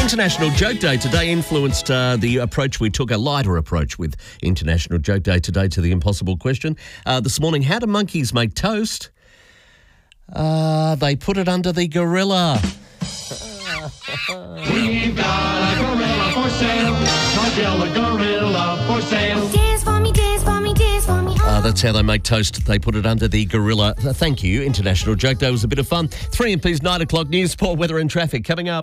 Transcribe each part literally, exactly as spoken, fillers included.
International Joke Day today influenced uh, the approach we took, a lighter approach with International Joke Day today to the impossible question. Uh, this morning, how do monkeys make toast? Uh, they put it under the gorilla. We've got a gorilla for sale. Godzilla gorilla for sale. Dance for me, dance for me, dance for me. Uh, that's how they make toast. They put it under the gorilla. Uh, thank you. International Joke Day was a bit of fun. three M P's nine o'clock news, sport, weather and traffic coming up.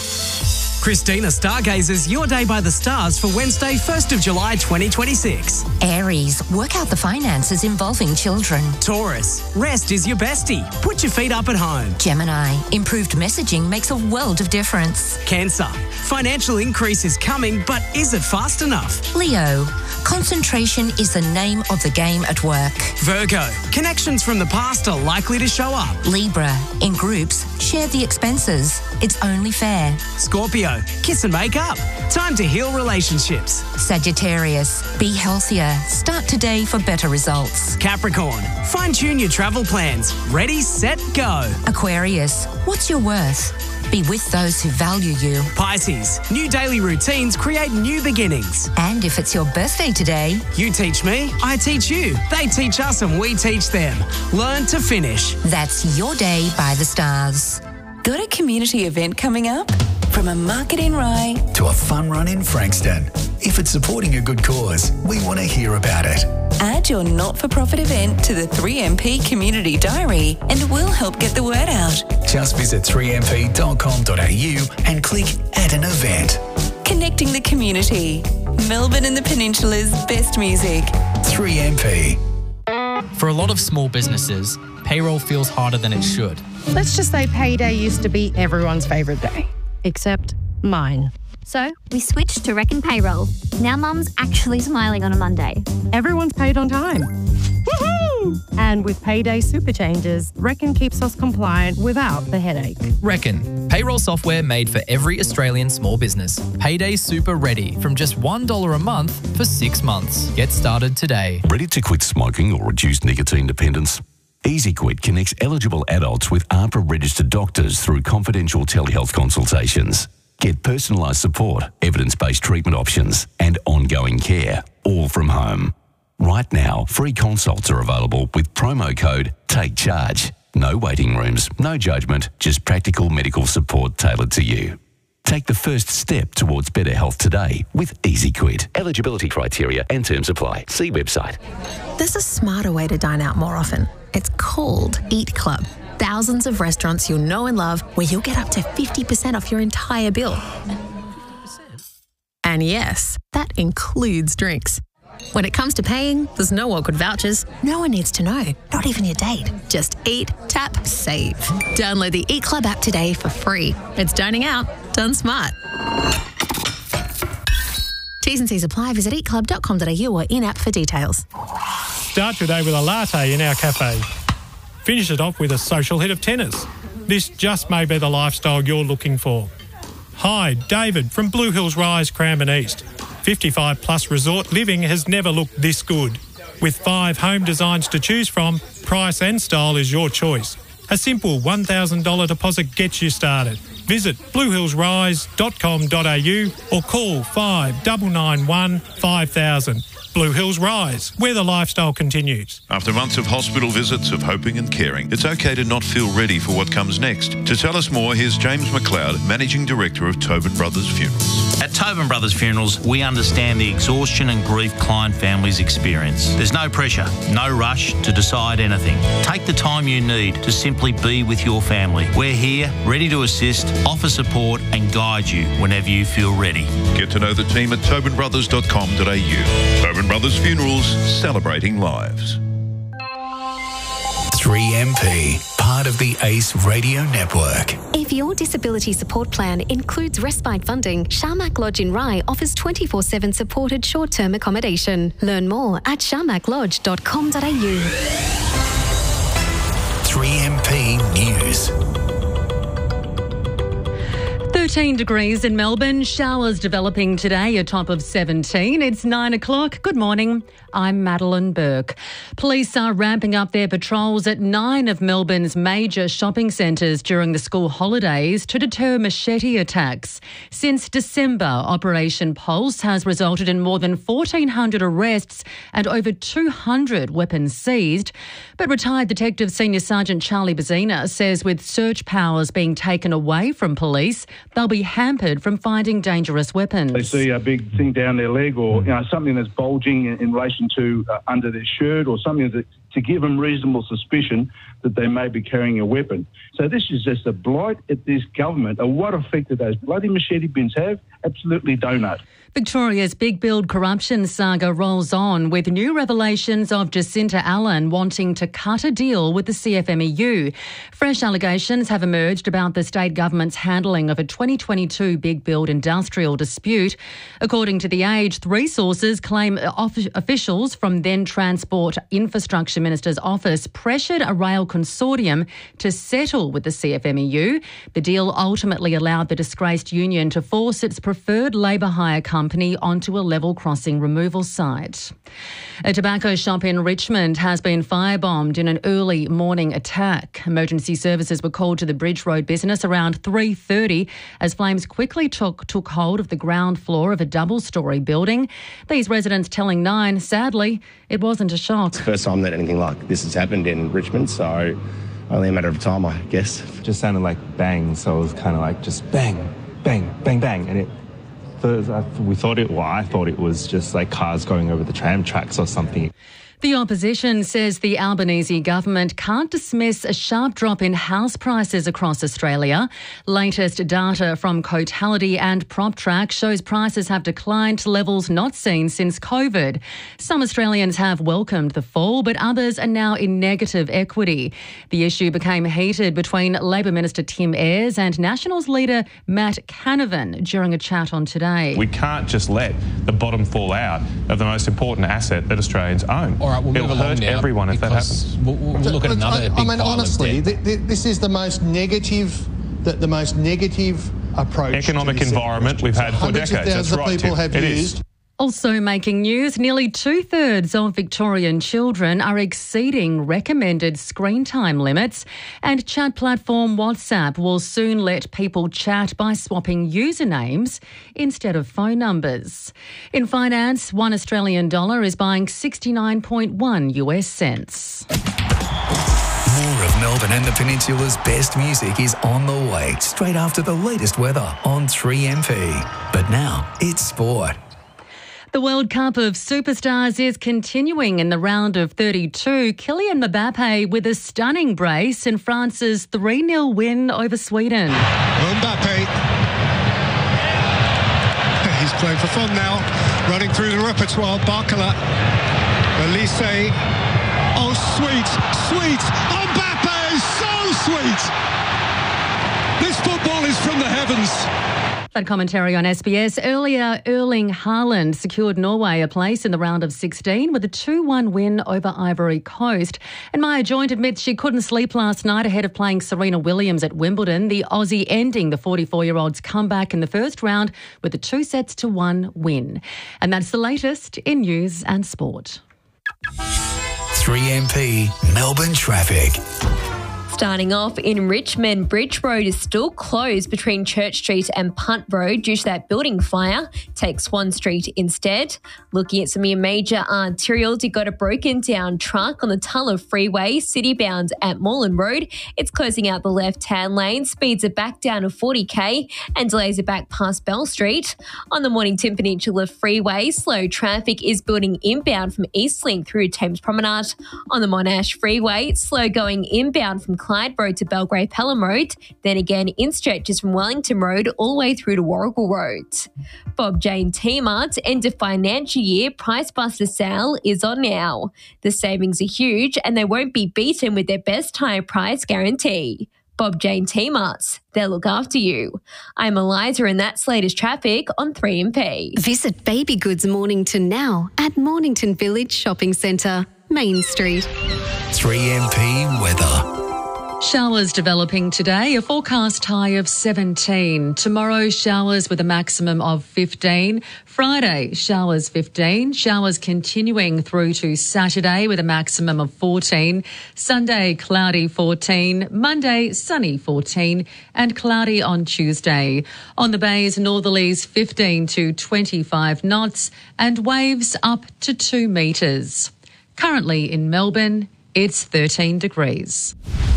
Christina Stargazers, your day by the stars for Wednesday, first of July twenty twenty-six. Aries, work out the finances involving children. Taurus, rest is your bestie. Put your feet up at home. Gemini, improved messaging makes a world of difference. Cancer, financial increase is coming, but is it fast enough? Leo, concentration is the name of the game at work. Virgo, connections from the past are likely to show up. Libra, in groups, share the expenses. It's only fair. Scorpio, kiss and make up. Time to heal relationships. Sagittarius, be healthier. Start today for better results. Capricorn, fine-tune your travel plans. Ready, set, go. Aquarius, what's your worth? Be with those who value you. Pisces, new daily routines create new beginnings. And if it's your birthday today, you teach me, I teach you. They teach us and we teach them. Learn to finish. That's your day by the stars. Got a community event coming up? From a market in Rye to a fun run in Frankston. If it's supporting a good cause, we want to hear about it. Add your not-for-profit event to the three M P Community Diary and we'll help get the word out. Just visit three m p dot com dot a u and click Add an Event. Connecting the community. Melbourne and the Peninsula's best music. three M P. For a lot of small businesses, payroll feels harder than it should. Let's just say payday used to be everyone's favourite day. Except mine. So we switched to Reckon Payroll. Now Mum's actually smiling on a Monday. Everyone's paid on time. Woohoo! And with payday super changes, Reckon keeps us compliant without the headache. Reckon, payroll software made for every Australian small business. Payday Super Ready from just one dollar a month for six months. Get started today. Ready to quit smoking or reduce nicotine dependence? EasyQuit connects eligible adults with A H P R-registered doctors through confidential telehealth consultations. Get personalised support, evidence-based treatment options and ongoing care, all from home. Right now, free consults are available with promo code TAKECHARGE. No waiting rooms, no judgment, just practical medical support tailored to you. Take the first step towards better health today with EasyQuit. Eligibility criteria and terms apply. See website. There's a smarter way to dine out more often. It's called Eat Club. Thousands of restaurants you'll know and love where you'll get up to fifty percent off your entire bill. And yes, that includes drinks. When it comes to paying, there's no awkward vouchers. No one needs to know, not even your date. Just eat, tap, save. Download the Eat Club app today for free. It's dining out, done smart. T's and C's apply. Visit eat club dot com dot a u or in-app for details. Start your day with a latte in our cafe. Finish it off with a social hit of tennis. This just may be the lifestyle you're looking for. Hi, David from Blue Hills Rise, Cranbourne East. fifty-five plus resort living has never looked this good. With five home designs to choose from, price and style is your choice. A simple one thousand dollars deposit gets you started. Visit blue hills rise dot com dot a u or call five nine nine one five thousand. Blue Hills Rise, where the lifestyle continues. After months of hospital visits, of hoping and caring, it's okay to not feel ready for what comes next. To tell us more, here's James McLeod, Managing Director of Tobin Brothers Funerals. At Tobin Brothers Funerals, we understand the exhaustion and grief client families experience. There's no pressure, no rush to decide anything. Take the time you need to simply be with your family. We're here, ready to assist, offer support and guide you whenever you feel ready. Get to know the team at tobin brothers dot com dot a u. Tobin Brothers Funerals, celebrating lives. three M P, part of the ACE Radio Network. If your disability support plan includes respite funding, Sharmak Lodge in Rye offers twenty-four seven supported short-term accommodation. Learn more at sharmak lodge dot com dot a u. three M P News. thirteen degrees in Melbourne, showers developing today, a top of seventeen. It's nine o'clock. Good morning. I'm Madeline Burke. Police are ramping up their patrols at nine of Melbourne's major shopping centres during the school holidays to deter machete attacks. Since December, Operation Pulse has resulted in more than fourteen hundred arrests and over two hundred weapons seized. But retired Detective Senior Sergeant Charlie Bazzina says with search powers being taken away from police, they'll be hampered from finding dangerous weapons. They see a big thing down their leg or you know something that's bulging in, in relation to uh, under their shirt or something that, to give them reasonable suspicion that they may be carrying a weapon. So this is just a blight at this government. And what effect do those bloody machete bins have? Absolutely donut. Victoria's big build corruption saga rolls on with new revelations of Jacinta Allen wanting to cut a deal with the C F M E U. Fresh allegations have emerged about the state government's handling of a twenty twenty-two big build industrial dispute. According to The Age, three sources claim officials from then Transport Infrastructure Minister's office pressured a rail consortium to settle with the C F M E U. The deal ultimately allowed the disgraced union to force its preferred labour hire company company onto a level crossing removal site. A tobacco shop in Richmond has been firebombed in an early morning attack. Emergency services were called to the Bridge Road business around three thirty as flames quickly took, took hold of the ground floor of a double-storey building. These residents telling Nine, sadly, it wasn't a shock. It's the first time that anything like this has happened in Richmond, so only a matter of time, I guess. It just sounded like bang, so it was kind of like just bang, bang, bang, bang, and it we thought it, well, I thought it was just like cars going over the tram tracks or something. The opposition says the Albanese government can't dismiss a sharp drop in house prices across Australia. Latest data from Cotality and PropTrack shows prices have declined to levels not seen since COVID. Some Australians have welcomed the fall, but others are now in negative equity. The issue became heated between Labor Minister Tim Ayres and Nationals leader Matt Canavan during a chat on Today. We can't just let the bottom fall out of the most important asset that Australians own. All right, we'll It'll move along hurt now everyone if that happens. We'll, we'll look at another I, big I mean, pile honestly, of debt. th- th- this is the most negative, the, the most negative approach. Economic to this environment we've had for Hundreds decades. Of thousands That's right, of people Tim. have It used. is. Also making news, nearly two-thirds of Victorian children are exceeding recommended screen time limits, and chat platform WhatsApp will soon let people chat by swapping usernames instead of phone numbers. In finance, one Australian dollar is buying sixty-nine point one US cents. More of Melbourne and the Peninsula's best music is on the way straight after the latest weather on three M P. But now it's sport. The World Cup of Superstars is continuing in the round of thirty-two. Kylian Mbappe with a stunning brace in France's three nil win over Sweden. Mbappe. He's playing for fun now. Running through the repertoire. Barcola. Elise. Oh, sweet, sweet. Mbappe is so sweet. This football is from the heavens. That commentary on S B S. Earlier, Erling Haaland secured Norway a place in the round of sixteen with a two one win over Ivory Coast. And Maya Joint admits she couldn't sleep last night ahead of playing Serena Williams at Wimbledon. The Aussie ending the forty-four-year-old's comeback in the first round with a two sets to one win. And that's the latest in news and sport. three M P Melbourne traffic. Starting off in Richmond, Bridge Road is still closed between Church Street and Punt Road due to that building fire. Take Swan Street instead. Looking at some of your major arterials, you've got a broken down truck on the Tulla Freeway, citybound at Moreland Road. It's closing out the left-hand lane. Speeds are back down to forty k and delays are back past Bell Street. On the Mornington Peninsula Freeway, slow traffic is building inbound from Eastlink through Thames Promenade. On the Monash Freeway, slow going inbound from Clyde Road to Belgrave Pelham Road, then again in stretches from Wellington Road all the way through to Warrigal Road. Bob Jane T-Mart end of financial year Price Buster sale is on now. The savings are huge and they won't be beaten with their best high price guarantee. Bob Jane T-Marts, they'll look after you. I'm Eliza and that's latest traffic on three M P. Visit Baby Goods Mornington now at Mornington Village Shopping Centre, Main Street. three M P weather. Showers developing today, a forecast high of seventeen. Tomorrow, showers with a maximum of fifteen. Friday, showers fifteen. Showers continuing through to Saturday with a maximum of fourteen. Sunday, cloudy fourteen. Monday, sunny fourteen. And cloudy on Tuesday. On the bays, northerlies fifteen to twenty-five knots and waves up to two metres. Currently in Melbourne, it's thirteen degrees.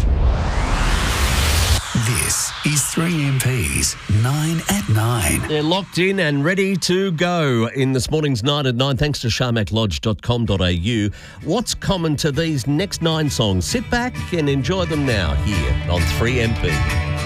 This is three M P's nine at nine. They're locked in and ready to go in this morning's nine at nine, thanks to sharmac lodge dot com dot a u. What's common to these next nine songs? Sit back and enjoy them now here on three M P.